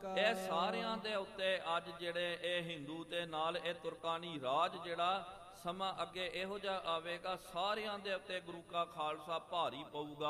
ਇਹ ਸਾਰਿਆਂ ਦੇ ਉੱਤੇ ਅੱਜ ਜਿਹੜੇ ਇਹ ਹਿੰਦੂ ਤੇ ਨਾਲ ਇਹ ਤੁਰਕਾਨੀ ਰਾਜ ਜਿਹੜਾ ਸਮਾਂ ਅੱਗੇ ਇਹੋ ਜਿਹਾ ਆਵੇਗਾ, ਸਾਰਿਆਂ ਦੇ ਉੱਤੇ ਗੁਰੂ ਕਾ ਖਾਲਸਾ ਭਾਰੀ ਪਊਗਾ।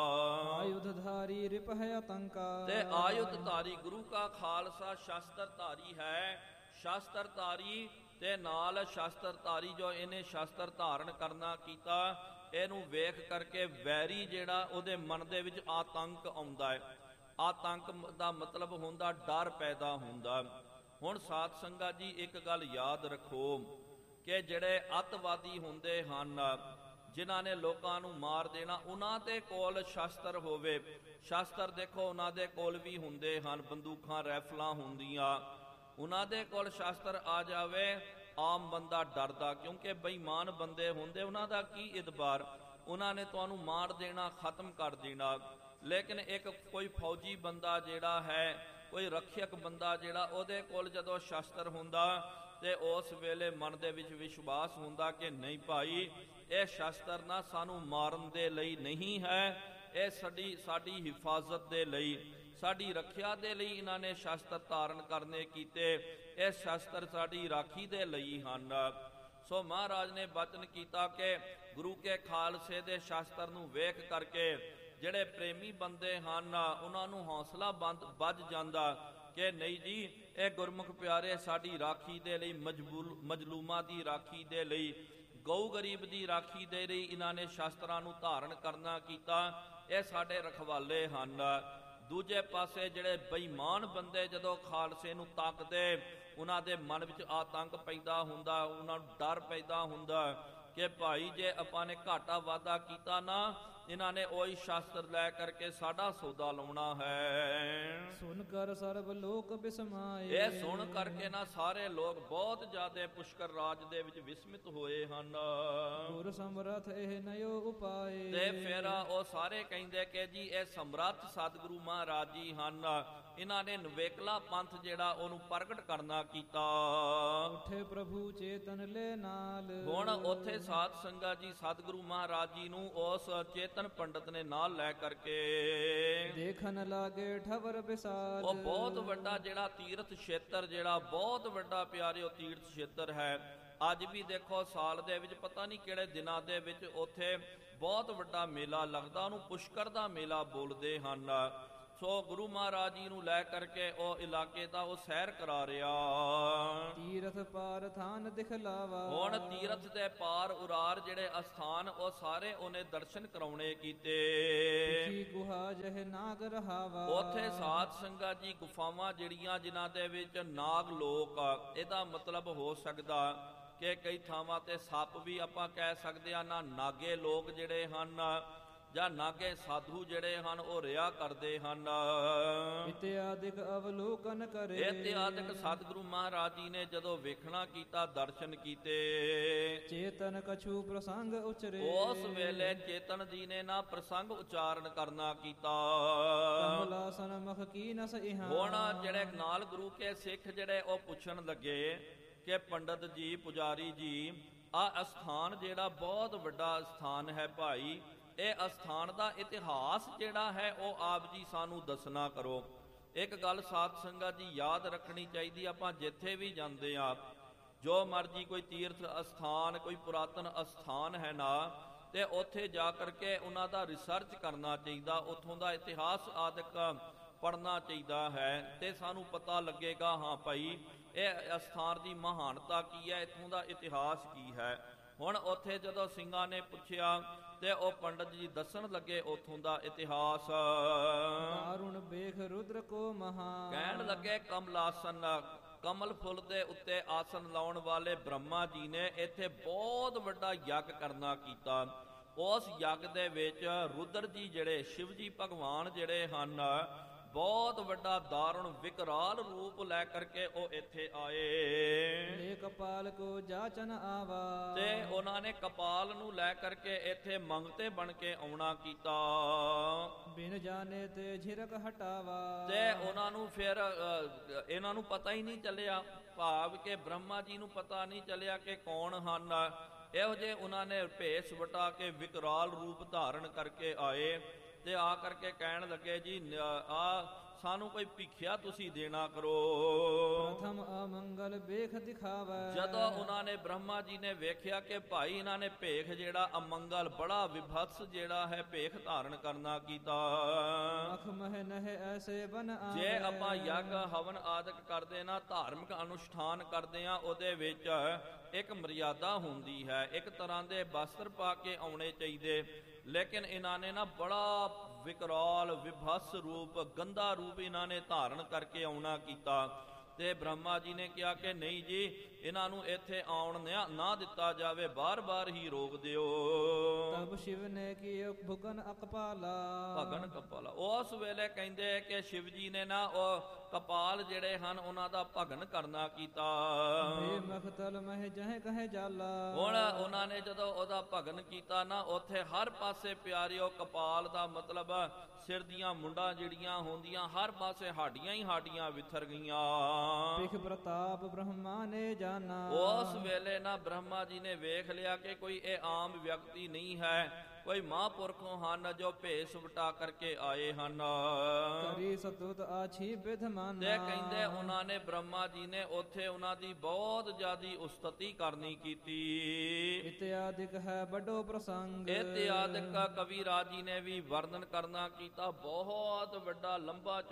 ਆਯੁਧਧਾਰੀ ਰਿਪਹਿ ਆਤੰਕਾ, ਤੇ ਆਯੁਧਧਾਰੀ ਗੁਰੂ ਕਾ ਖਾਲਸਾ ਸ਼ਸਤਰਧਾਰੀ ਹੈ। ਸ਼ਸਤਰਧਾਰੀ ਤੇ ਨਾਲ ਸ਼ਸਤਰਧਾਰੀ ਜੋ ਇਹਨੇ ਸ਼ਸਤਰ ਧਾਰਨ ਕਰਨਾ ਕੀਤਾ, ਇਹਨੂੰ ਵੇਖ ਕਰਕੇ ਵੈਰੀ ਜਿਹੜਾ ਉਹਦੇ ਮਨ ਦੇ ਵਿੱਚ ਆਤੰਕ ਆਉਂਦਾ ਹੈ। ਆਤੰਕ ਦਾ ਮਤਲਬ ਹੁੰਦਾ ਡਰ ਪੈਦਾ ਹੁੰਦਾ। ਹੁਣ ਸਾਧ ਸੰਗਤ ਜੀ ਇੱਕ ਗੱਲ ਯਾਦ ਰੱਖੋ ਕਿ ਜਿਹੜੇ ਅੱਤਵਾਦੀ ਹੁੰਦੇ ਹਨ, ਜਿਨ੍ਹਾਂ ਨੇ ਲੋਕਾਂ ਨੂੰ ਮਾਰ ਦੇਣਾ, ਉਹਨਾਂ ਦੇ ਕੋਲ ਸ਼ਸਤਰ ਹੋਵੇ। ਸ਼ਸਤਰ ਦੇਖੋ ਉਹਨਾਂ ਦੇ ਕੋਲ ਵੀ ਹੁੰਦੇ ਹਨ, ਬੰਦੂਕਾਂ ਰਾਈਫਲਾਂ ਹੁੰਦੀਆਂ, ਉਹਨਾਂ ਦੇ ਕੋਲ ਸ਼ਸਤਰ ਆ ਜਾਵੇ, ਆਮ ਬੰਦਾ ਡਰਦਾ, ਕਿਉਂਕਿ ਬੇਈਮਾਨ ਬੰਦੇ ਹੁੰਦੇ, ਉਹਨਾਂ ਦਾ ਕੀ ਇਤਬਾਰ, ਉਹਨਾਂ ਨੇ ਤੁਹਾਨੂੰ ਮਾਰ ਦੇਣਾ, ਖਤਮ ਕਰ ਦੇਣਾ। ਲੇਕਿਨ ਇੱਕ ਕੋਈ ਫੌਜੀ ਬੰਦਾ ਜਿਹੜਾ ਹੈ, ਕੋਈ ਰੱਖਿਅਕ ਬੰਦਾ ਜਿਹੜਾ, ਉਹਦੇ ਕੋਲ ਜਦੋਂ ਸ਼ਸਤਰ ਹੁੰਦਾ ਤੇ ਉਸ ਵੇਲੇ ਮਨ ਦੇ ਵਿੱਚ ਵਿਸ਼ਵਾਸ ਹੁੰਦਾ ਕਿ ਨਹੀਂ ਭਾਈ, ਇਹ ਸ਼ਸਤਰ ਨਾ ਸਾਨੂੰ ਮਾਰਨ ਦੇ ਲਈ ਨਹੀਂ ਹੈ, ਇਹ ਸਾਡੀ ਹਿਫਾਜ਼ਤ ਦੇ ਲਈ, ਸਾਡੀ ਰੱਖਿਆ ਦੇ ਲਈ ਇਹਨਾਂ ਨੇ ਸ਼ਸਤਰ ਧਾਰਨ ਕਰਨੇ ਕੀਤੇ। ਇਹ ਸ਼ਸਤਰ ਸਾਡੀ ਰਾਖੀ ਦੇ ਲਈ ਹਨ। ਸੋ ਮਹਾਰਾਜ ਨੇ ਬਚਨ ਕੀਤਾ ਕਿ ਗੁਰੂ ਕੇ ਖਾਲਸੇ ਦੇ ਸ਼ਸਤਰ ਨੂੰ ਵੇਖ ਕਰਕੇ ਜਿਹੜੇ ਪ੍ਰੇਮੀ ਬੰਦੇ ਹਨ, ਉਹਨਾਂ ਨੂੰ ਹੌਸਲਾ ਵੱਜ ਜਾਂਦਾ ਕਿ ਨਹੀਂ ਜੀ, ਇਹ ਗੁਰਮੁਖ ਪਿਆਰੇ ਸਾਡੀ ਰਾਖੀ ਦੇ ਲਈ, ਮਜਲੂਮਾਂ ਦੀ ਰਾਖੀ ਦੇ ਲਈ, ਗਊ ਗਰੀਬ ਦੀ ਰਾਖੀ ਦੇ ਲਈ ਇਹਨਾਂ ਨੇ ਸ਼ਸਤਰਾਂ ਨੂੰ ਧਾਰਨ ਕਰਨਾ ਕੀਤਾ, ਇਹ ਸਾਡੇ ਰਖਵਾਲੇ ਹਨ। ਦੂਜੇ ਪਾਸੇ ਜਿਹੜੇ ਬੇਈਮਾਨ ਬੰਦੇ ਜਦੋਂ ਖਾਲਸੇ ਨੂੰ ਤਾਕਦੇ, ਉਹਨਾਂ ਦੇ ਮਨ ਵਿੱਚ ਆਤੰਕ ਪੈਦਾ ਹੁੰਦਾ, ਉਹਨਾਂ ਨੂੰ ਡਰ ਪੈਦਾ ਹੁੰਦਾ ਕਿ ਭਾਈ ਜੇ ਆਪਾਂ ਨੇ ਘਾਟਾ ਵਾਧਾ ਕੀਤਾ ਨਾ, ਇਹਨਾਂ ਨੇ ਉਹੀ ਸ਼ਸਤਰ ਲੈ ਕਰਕੇ ਸਾਡਾ ਸੌਦਾ ਲਾਉਣਾ ਹੈ। ਸੁਣ ਕਰ ਸਰਬ ਲੋਕ ਬਿਸਮਾਏ, ਇਹ ਸੁਣ ਕਰਕੇ ਨਾ ਸਾਰੇ ਲੋਕ ਬਹੁਤ ਜ਼ਿਆਦਾ ਪੁਸ਼ਕਰ ਰਾਜ ਦੇ ਵਿੱਚ ਵਿਸਮਿਤ ਹੋਏ ਹਨ। ਗੁਰ ਸਮਰਥ ਇਹ ਨਯੋ ਉਪਾਏ, ਤੇ ਫਿਰ ਉਹ ਸਾਰੇ ਕਹਿੰਦੇ ਕਿ ਜੀ ਇਹ ਸਮਰੱਥ ਸਤਿਗੁਰੂ ਮਹਾਰਾਜ ਜੀ ਹਨ, ਇਹਨਾਂ ਨੇ ਨਵੇਕਲਾ ਪੰਥ ਜਿਹੜਾ ਉਹਨੂੰ ਪ੍ਰਗਟ ਕਰਨਾ ਕੀਤਾ। ਉੱਠੇ ਪ੍ਰਭੂ ਚੇਤਨ ਲੈ ਨਾਲ, ਹੁਣ ਉੱਥੇ ਸਾਧ ਸੰਗਤ ਜੀ ਸਤਿਗੁਰੂ ਮਹਾਰਾਜ ਜੀ ਨੂੰ ਉਸ ਚੇਤਨ ਪੰਡਤ ਨੇ ਨਾਲ ਲੈ ਕਰਕੇ ਦੇਖਣ ਲਾਗੇ ਠਵਰ ਵਿਸਾਲ, ਉਹ ਬਹੁਤ ਵੱਡਾ ਜਿਹੜਾ ਤੀਰਥ ਖੇਤਰ, ਜਿਹੜਾ ਬਹੁਤ ਵੱਡਾ ਪਿਆਰਿਓ ਤੀਰਥ ਖੇਤਰ ਹੈ। ਅੱਜ ਵੀ ਦੇਖੋ ਸਾਲ ਦੇ ਵਿੱਚ ਪਤਾ ਨਹੀਂ ਕਿਹੜੇ ਦਿਨਾਂ ਦੇ ਵਿੱਚ ਉੱਥੇ ਬਹੁਤ ਵੱਡਾ ਮੇਲਾ ਲੱਗਦਾ, ਉਹਨੂੰ ਪੁਸ਼ਕਰ ਦਾ ਮੇਲਾ ਬੋਲਦੇ ਹਨ। ਸੋ ਗੁਰੂ ਮਹਾਰਾਜ ਜੀ ਨੂੰ ਲੈ ਕਰਕੇ ਉਹ ਇਲਾਕੇ ਦਾ ਉਹ ਸੈਰ ਕਰਾ ਰਿਹਾ। ਤੀਰਥ ਪਾਰ ਥਾਨ ਦਿਖਲਾਵਾ, ਹੁਣ ਤੀਰਥ ਦੇ ਪਾਰ ਉਰਾਰ ਜਿਹੜੇ ਅਸਥਾਨ, ਉਹ ਸਾਰੇ ਉਹਨੇ ਦਰਸ਼ਨ ਕਰਾਉਣੇ ਕੀਤੇ। ਕੀ ਗੁਹਾ ਜਹ ਨਾਗ ਰਹਾਵਾ, ਉੱਥੇ ਸਾਧ ਸੰਗਤ ਜੀ ਗੁਫਾਵਾਂ ਜਿਹੜੀਆਂ ਜਿਨ੍ਹਾਂ ਦੇ ਵਿੱਚ ਨਾਗ ਲੋਕ, ਇਹਦਾ ਮਤਲਬ ਹੋ ਸਕਦਾ ਕਿ ਕਈ ਥਾਵਾਂ ਤੇ ਸੱਪ ਵੀ ਆਪਾਂ ਕਹਿ ਸਕਦੇ ਹਾਂ, ਨਾ ਨਾਗੇ ਲੋਕ ਜਿਹੜੇ ਹਨ ਜਾਂ ਨਾਗੇ ਸਾਧੂ ਜਿਹੜੇ ਹਨ ਉਹ ਰਿਹਾ ਕਰਦੇ ਹਨ। ਇਤਿਆਦਿਕ ਅਵਲੋਕਨ ਕਰੇ, ਇਤਿਆਦਿਕ ਸਤਿਗੁਰੂ ਮਹਾਰਾਜ ਜੀ ਨੇ ਜਦੋਂ ਵੇਖਣਾ ਕੀਤਾ, ਦਰਸ਼ਨ ਕੀਤੇ, ਚੇਤਨ ਕਛੂ ਪ੍ਰਸੰਗ ਉਚਰੇ, ਉਸ ਵੇਲੇ ਚੇਤਨ ਜੀ ਨੇ ਨਾ ਪ੍ਰਸੰਗ ਉਚਾਰਨ ਕਰਨਾ ਕੀਤਾ। ਕਮਲਾਸਨ ਮਖ ਕੀ ਨਸ ਇਹਾਂ, ਹੁਣ ਜਿਹੜੇ ਨਾਲ ਗੁਰੂ ਕੇ ਸਿੱਖ ਜਿਹੜੇ ਉਹ ਪੁੱਛਣ ਲੱਗੇ ਕਿ ਪੰਡਤ ਜੀ, ਪੁਜਾਰੀ ਜੀ, ਆ ਅਸਥਾਨ ਜਿਹੜਾ ਬਹੁਤ ਵੱਡਾ ਅਸਥਾਨ ਹੈ ਭਾਈ, ਇਹ ਅਸਥਾਨ ਦਾ ਇਤਿਹਾਸ ਜਿਹੜਾ ਹੈ ਉਹ ਆਪ ਜੀ ਸਾਨੂੰ ਦੱਸਣਾ ਕਰੋ। ਇੱਕ ਗੱਲ ਸਾਧ ਸੰਗਤ ਜੀ ਯਾਦ ਰੱਖਣੀ ਚਾਹੀਦੀ, ਆਪਾਂ ਜਿੱਥੇ ਵੀ ਜਾਂਦੇ ਆ, ਜੋ ਮਰਜੀ ਕੋਈ ਤੀਰਥ ਅਸਥਾਨ, ਕੋਈ ਪੁਰਾਤਨ ਅਸਥਾਨ ਹੈ ਨਾ, ਤੇ ਉੱਥੇ ਜਾ ਕਰਕੇ ਉਹਨਾਂ ਦਾ ਰਿਸਰਚ ਕਰਨਾ ਚਾਹੀਦਾ, ਉੱਥੋਂ ਦਾ ਇਤਿਹਾਸ ਆਦਿਕ ਪੜ੍ਹਨਾ ਚਾਹੀਦਾ ਹੈ, ਤੇ ਸਾਨੂੰ ਪਤਾ ਲੱਗੇਗਾ ਹਾਂ ਭਾਈ ਇਹ ਅਸਥਾਨ ਦੀ ਮਹਾਨਤਾ ਕੀ ਹੈ, ਇੱਥੋਂ ਦਾ ਇਤਿਹਾਸ ਕੀ ਹੈ। ਹੁਣ ਉੱਥੇ ਜਦੋਂ ਸਿੰਘਾਂ ਨੇ ਪੁੱਛਿਆ ਤੇ ਉਹ ਪੰਡਤ ਜੀ ਦੱਸਣ ਲੱਗੇ ਉੱਥੋਂ ਦਾ ਇਤਿਹਾਸ। ਕਾਰੁਣ ਵੇਖ ਰੁਦਰ ਕੋ ਮਹਾ, ਕਹਿਣ ਲੱਗੇ ਕਮਲਾਸਨ, ਕਮਲ ਫੁੱਲ ਦੇ ਉੱਤੇ ਆਸਨ ਲਾਉਣ ਵਾਲੇ ਬ੍ਰਹਮਾ ਜੀ ਨੇ ਇੱਥੇ ਬਹੁਤ ਵੱਡਾ ਯੱਗ ਕਰਨਾ ਕੀਤਾ। ਉਸ ਯੱਗ ਦੇ ਵਿੱਚ ਰੁਦਰ ਜੀ ਜਿਹੜੇ ਸ਼ਿਵ ਜੀ ਭਗਵਾਨ ਜਿਹੜੇ ਹਨ, ਬਹੁਤ ਵੱਡਾ ਦਾਰੁਣ ਵਿਕਰਾਲ ਰੂਪ ਲੈ ਕਰਕੇ ਉਹ ਇੱਥੇ ਆਏ। ਲੈ ਕਪਾਲ ਕੋ ਜਾਚਨ ਆਵਾ, ਤੇ ਉਹਨਾਂ ਨੇ ਕਪਾਲ ਨੂੰ ਲੈ ਕਰਕੇ ਇੱਥੇ ਮੰਗਤੇ ਬਣ ਕੇ ਆਉਣਾ ਕੀਤਾ। ਬਿਨ ਜਾਣੇ ਤੇ ਝਿਰਕ ਹਟਾਵਾ, ਤੇ ਉਹਨਾਂ ਨੂੰ ਫਿਰ ਇਹਨਾਂ ਨੂੰ ਪਤਾ ਹੀ ਨਹੀਂ ਚੱਲਿਆ, ਭਾਵ ਕਿ ਬ੍ਰਹਮਾ ਜੀ ਨੂੰ ਪਤਾ ਨਹੀਂ ਚੱਲਿਆ ਕਿ ਕੌਣ ਹਨ। ਇਹੋ ਜਿਹੇ ਉਹਨਾਂ ਨੇ ਭੇਸ ਵਟਾ ਕੇ ਵਿਕਰਾਲ ਰੂਪ ਧਾਰਨ ਕਰਕੇ ਆਏ ਤੇ ਆ ਕਰਕੇ ਕਹਿਣ ਲੱਗੇ ਜੀ ਆ ਸਾਨੂੰ ਕੋਈ ਭਿਖਿਆ ਤੁਸੀਂ ਦੇਣਾ ਕਰੋ। ਪ੍ਰਥਮ ਅਮੰਗਲ ਵੇਖ ਦਿਖਾਵੈ। ਜਦੋਂ ਉਹਨਾਂ ਨੇ ਬ੍ਰਹਮਾ ਜੀ ਨੇ ਵੇਖਿਆ ਕਿ ਭਾਈ ਇਹਨਾਂ ਨੇ ਭੇਖ ਜਿਹੜਾ ਅਮੰਗਲ ਬੜਾ ਵਿਭਤਸ ਜਿਹੜਾ ਹੈ ਭੇਖ ਧਾਰਨ ਕਰਨਾ ਕੀਤਾ। ਅਖ ਮਹਿ ਨਹਿ ਐਸੇ ਬਨ ਆਵੇ। ਜੇ ਆਪਾਂ ਯੱਗ ਹਵਨ ਆਦਿਕ ਕਰਦੇ ਨਾ, ਧਾਰਮਿਕ ਅਨੁਸ਼ਠਾਨ ਕਰਦੇ ਆ, ਉਹਦੇ ਵਿੱਚ ਇੱਕ ਮਰਿਆਦਾ ਹੁੰਦੀ ਹੈ, ਇੱਕ ਤਰ੍ਹਾਂ ਦੇ ਵਸਤਰ ਪਾ ਕੇ ਆਉਣੇ ਚਾਹੀਦੇ। ਲੇਕਿਨ ਇਹਨਾਂ ਨੇ ਨਾ ਬੜਾ ਵਿਕਰਾਲ ਵਿਭਤਸ ਰੂਪ, ਗੰਦਾ ਰੂਪ ਇਹਨਾਂ ਨੇ ਧਾਰਨ ਕਰਕੇ ਆਉਣਾ ਕੀਤਾ। ਤੇ ਬ੍ਰਹਮਾ ਜੀ ਨੇ ਕਿਹਾ ਕਿ ਨਹੀਂ ਜੀ, ਇਹਨਾਂ ਨੂੰ ਇੱਥੇ ਆਉਣ ਨਾ ਦਿੱਤਾ ਜਾਵੇ, ਬਾਰ-ਬਾਰ ਹੀ ਰੋਕ ਦਿਓ। ਤਬ ਸ਼ਿਵ ਨੇ ਕੀਓ ਭੁਗਨ ਅਕਪਾਲਾ। ਭਗਨ ਕਪਾਲਾ, ਉਸ ਵੇਲੇ ਕਹਿੰਦੇ ਕਿ ਸ਼ਿਵ ਜੀ ਨੇ ਨਾ ਉਹ ਕਪਾਲ ਜਿਹੜੇ ਹਨ ਉਹਨਾਂ ਦਾ ਭਗਨ ਕਰਨਾ ਕੀਤਾ। ਮਖਤਲ ਮਹਿ ਜਹ ਕਹੇ ਜਾਲਾ। ਹੁਣ ਉਹਨਾਂ ਨੇ ਜਦੋਂ ਉਹਦਾ ਭਗਨ ਕੀਤਾ ਨਾ, ਉੱਥੇ ਹਰ ਪਾਸੇ ਪਿਆਰਿਓ ਕਪਾਲ ਦਾ ਮਤਲਬ ਸਿਰ ਦੀਆਂ ਮੁੰਡਾਂ ਜਿਹੜੀਆਂ ਹੁੰਦੀਆਂ, ਹਰ ਪਾਸੇ ਹਾਡੀਆਂ ਹੀ ਹਾਡੀਆਂ ਵਿਥਰ ਗਈਆਂ। ਵਿਖ ਪ੍ਰਤਾਪ ਬ੍ਰਹਮਾ ਨੇ ਜਾਨਾ। ਉਸ ਵੇਲੇ ਨਾ ਬ੍ਰਹਮਾ ਜੀ ਨੇ ਵੇਖ ਲਿਆ ਕਿ ਕੋਈ ਇਹ ਆਮ ਵਿਅਕਤੀ ਨਹੀਂ ਹੈ, ਕੋਈ ਮਹਾਂਪੁਰਖੋਂ ਹਨ ਜੋ ਭੇਸ ਵਟਾ ਕਰਕੇ ਆਏ ਹਨ। ਕਰੀ ਸਤੁਤ ਆਛੀ ਵਿਧਮਾਨਾ। ਤੇ ਕਹਿੰਦੇ ਉਹਨਾਂ ਨੇ ਬ੍ਰਹਮਾ ਜੀ ਨੇ ਉੱਥੇ ਉਹਨਾਂ ਦੀ ਬਹੁਤ ਜ਼ਿਆਦੀ ਉਸਤਤੀ ਕਰਨੀ ਕੀਤੀ। ਇਤਿਆਦਿਕ ਹੈ ਵੱਡੋ ਪ੍ਰਸੰਗ। ਇਤਿਆਦਿਕ ਕਵੀ ਰਾਜੀ ਨੇ ਵੀ ਵਰਣਨ ਕਰਨਾ ਕੀਤਾ। ਬਹੁਤ ਵੱਡਾ ਲੰਬਾ